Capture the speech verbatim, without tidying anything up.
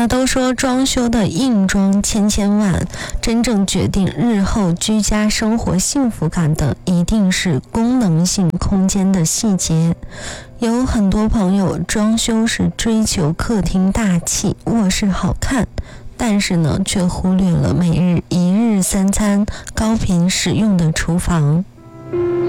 那都说装修的硬装千千万，真正决定日后居家生活幸福感的，一定是功能性空间的细节。有很多朋友装修是追求客厅大气，卧室好看，但是呢，却忽略了每日一日三餐高频使用的厨房。